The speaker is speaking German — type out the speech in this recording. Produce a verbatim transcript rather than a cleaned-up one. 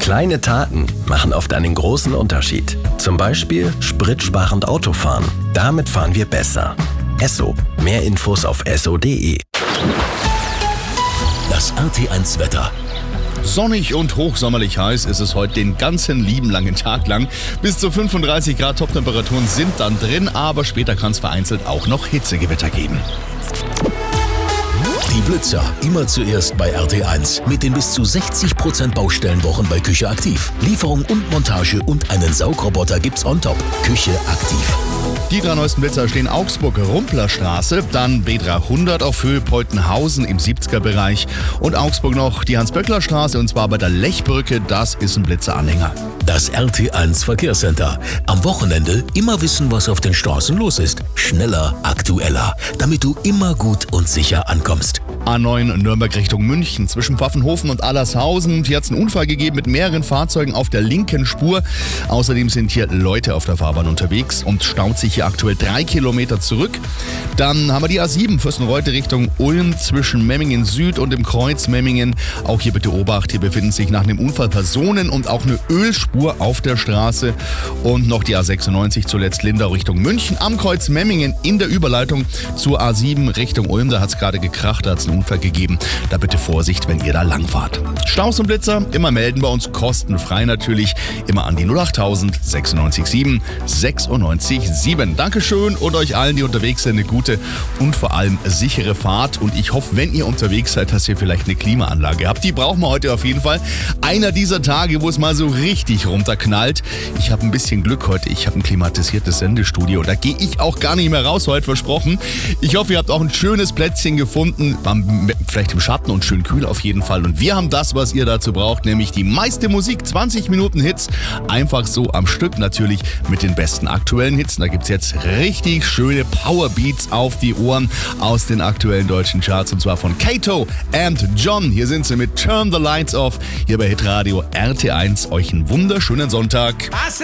Kleine Taten machen oft einen großen Unterschied. Zum Beispiel spritsparend Autofahren. Damit fahren wir besser. Esso. Mehr Infos auf esso punkt de. Das R T eins Wetter. Sonnig und hochsommerlich heiß ist es heute den ganzen lieben langen Tag lang. Bis zu fünfunddreißig Grad Toptemperaturen sind dann drin, aber später kann es vereinzelt auch noch Hitzegewitter geben. Die Blitzer, immer zuerst bei R T eins. Mit den bis zu sechzig Prozent Baustellenwochen bei Küche aktiv. Lieferung und Montage und einen Saugroboter gibt's on top. Küche aktiv. Die drei neuesten Blitzer stehen Augsburg Rumplerstraße, dann B dreihundert auf Höhe Peutenhausen im siebziger Bereich und Augsburg noch die Hans-Böckler-Straße und zwar bei der Lechbrücke, das ist ein Blitzeranhänger. Das R T eins Verkehrscenter. Am Wochenende immer wissen, was auf den Straßen los ist. Schneller, aktueller, damit du immer gut und sicher ankommst. A neun Nürnberg Richtung München zwischen Pfaffenhofen und Allershausen. Hier hat es einen Unfall gegeben mit mehreren Fahrzeugen auf der linken Spur. Außerdem sind hier Leute auf der Fahrbahn unterwegs und staut sich hier aktuell drei Kilometer zurück. Dann haben wir die A sieben Fürstenreute Richtung Ulm zwischen Memmingen Süd und dem Kreuz Memmingen. Auch hier bitte Obacht, hier befinden sich nach dem Unfall Personen und auch eine Ölspur auf der Straße. Und noch die A sechsundneunzig zuletzt Lindau Richtung München am Kreuz Memmingen in der Überleitung zur A sieben Richtung Ulm. Da hat es gerade gekracht, da hat es einen Unfall gegeben. Da bitte Vorsicht, wenn ihr da langfahrt. Staus und Blitzer immer melden bei uns, kostenfrei natürlich. Immer an die null achttausend sechsundneunzig sieben sechsundneunzig sieben. Dankeschön und euch allen, die unterwegs sind, eine gute und vor allem sichere Fahrt. Und ich hoffe, wenn ihr unterwegs seid, dass ihr vielleicht eine Klimaanlage habt. Die brauchen wir heute auf jeden Fall. Einer dieser Tage, wo es mal so richtig runterknallt. Ich habe ein bisschen Glück heute. Ich habe ein klimatisiertes Sendestudio. Da gehe ich auch gar nicht mehr raus heute, versprochen. Ich hoffe, ihr habt auch ein schönes Plätzchen gefunden. Vielleicht im Schatten und schön kühl auf jeden Fall. Und wir haben das, was ihr dazu braucht, nämlich die meiste Musik, zwanzig Minuten Hits. Einfach so am Stück natürlich mit den besten aktuellen Hits. Da gibt es jetzt richtig schöne Powerbeats auf die Ohren aus den aktuellen deutschen Charts. Und zwar von Kato and John. Hier sind sie mit Turn the Lights Off. Hier bei Hitradio R T eins. Euch einen wunderschönen Sonntag.